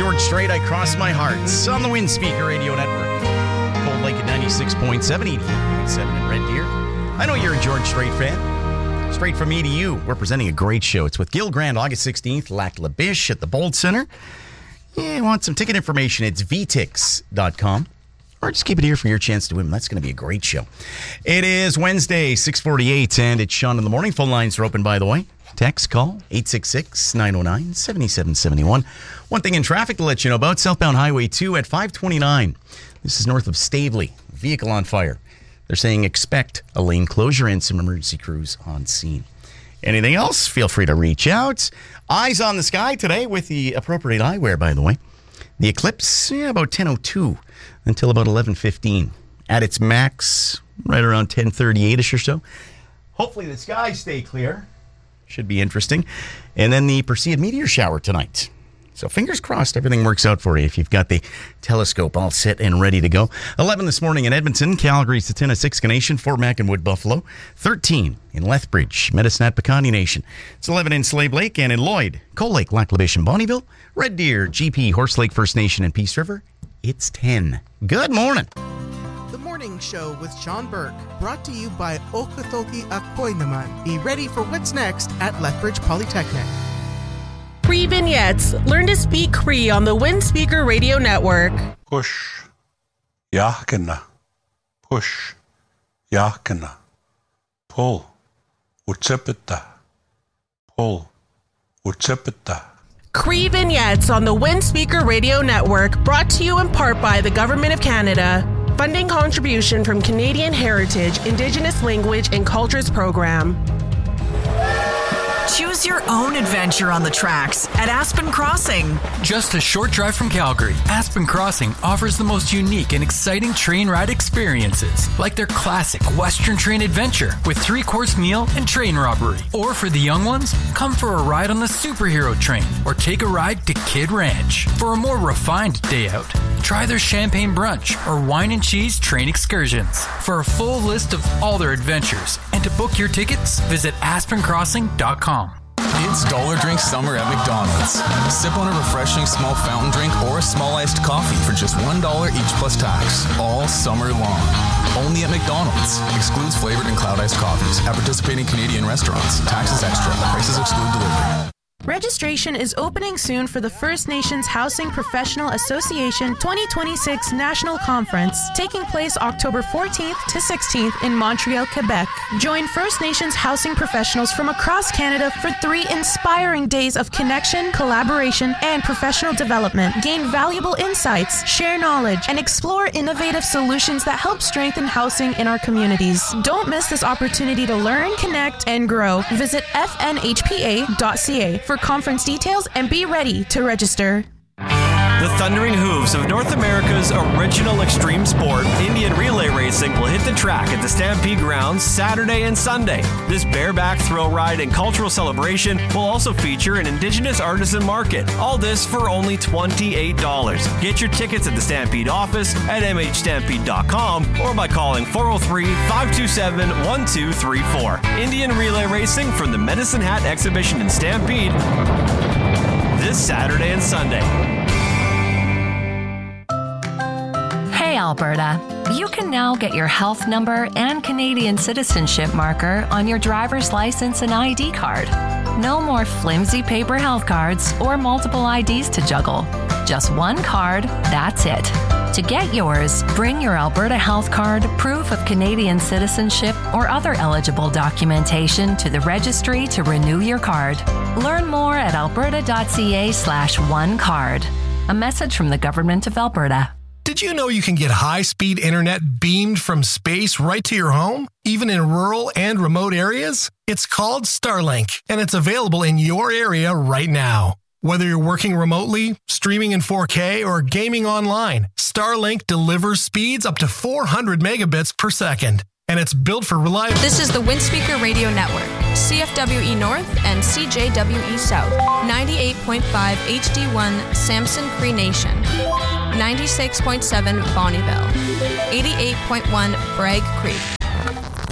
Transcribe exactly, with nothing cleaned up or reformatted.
George Strait, I Cross My Heart. It's on the Windspeaker Radio Network. Cold Lake at ninety-six point seven, eighty-eight point seven in Red Deer. I know you're a George Strait fan. Straight from me to you. We're presenting a great show. It's with Gil Grant, August sixteenth, Lac La Biche at the Bold Center. Yeah, you want some ticket information? It's v tix dot com. Or just keep it here for your chance to win. That's going to be a great show. It is Wednesday, six forty-eight, and it's Sean in the Morning. Phone lines are open, by the way. Text, call, eight six six, nine oh nine, seven seven seven one. One thing in traffic to let you know about, southbound Highway two at five twenty-nine. This is north of Stavely. Vehicle on fire. They're saying expect a lane closure and some emergency crews on scene. Anything else? Feel free to reach out. Eyes on the sky today with the appropriate eyewear, by the way. The eclipse, yeah, about ten oh two until about eleven fifteen. At its max, right around ten thirty-eight-ish or so. Hopefully the skies stay clear. Should be interesting. And then the Perseid meteor shower tonight. So fingers crossed everything works out for you if you've got the telescope all set and ready to go. eleven this morning in Edmonton, Calgary, Satina, Siksika Nation, Fort Mac and Wood Buffalo. thirteen in Lethbridge, Medicine Piikani Nation. It's eleven in Slave Lake and in Lloyd, Cold Lake, Lac La Biche and Bonnyville. Red Deer, G P, Horse Lake First Nation and Peace River. It's ten. Good morning. The Morning Show with Sean Burke, brought to you by Okotoki Akoy Naman. Be ready for what's next at Lethbridge Polytechnic. Cree Vignettes. Learn to speak Cree on the Windspeaker Radio Network. Push. Yakana. Push. Yakana. Pull. Utsipita. Pull. Utsipita. Cree Vignettes on the Windspeaker Radio Network, brought to you in part by the Government of Canada. Funding contribution from Canadian Heritage, Indigenous Language and Cultures Program. Choose your own adventure on the tracks at Aspen Crossing. Just a short drive from Calgary, Aspen Crossing offers the most unique and exciting train ride experiences, like their classic Western Train adventure with three-course meal and train robbery. Or for the young ones, come for a ride on the Superhero Train or take a ride to Kid Ranch. For a more refined day out, try their champagne brunch or wine and cheese train excursions. For a full list of all their adventures and to book your tickets, visit aspen crossing dot com. It's Dollar Drink Summer at McDonald's. Sip on a refreshing small fountain drink or a small iced coffee for just one dollar each plus tax, all summer long. Only at McDonald's. Excludes flavored and cloud iced coffees at participating Canadian restaurants. Taxes extra. Prices exclude delivery. Registration is opening soon for the First Nations Housing Professional Association twenty twenty-six National Conference, taking place October fourteenth to sixteenth in Montreal, Quebec. Join First Nations housing professionals from across Canada for three inspiring days of connection, collaboration, and professional development. Gain valuable insights, share knowledge, and explore innovative solutions that help strengthen housing in our communities. Don't miss this opportunity to learn, connect, and grow. Visit f n h p a dot c a for conference details and be ready to register. The thundering hooves of North America's original extreme sport, Indian relay racing, will hit the track at the Stampede Grounds Saturday and Sunday. This bareback thrill ride and cultural celebration will also feature an Indigenous artisan market. All this for only twenty-eight dollars. Get your tickets at the Stampede office at m h stampede dot com or by calling four oh three, five two seven, one two three four. Indian relay racing from the Medicine Hat Exhibition in Stampede this Saturday and Sunday. Hey Alberta, you can now get your health number and Canadian citizenship marker on your driver's license and I D card. No more flimsy paper health cards or multiple I Ds to juggle. Just one card, that's it. To get yours, bring your Alberta Health Card, proof of Canadian citizenship, or other eligible documentation to the registry to renew your card. Learn more at alberta.ca slash one card. A message from the Government of Alberta. Did you know you can get high-speed internet beamed from space right to your home, even in rural and remote areas? It's called Starlink, and it's available in your area right now. Whether you're working remotely, streaming in four K, or gaming online, Starlink delivers speeds up to four hundred megabits per second. And it's built for reliability. This is the Windspeaker Radio Network, C F W E North and C J W E South, ninety-eight point five H D one Samson Cree Nation, ninety-six point seven Bonnyville, eighty-eight point one Bragg Creek.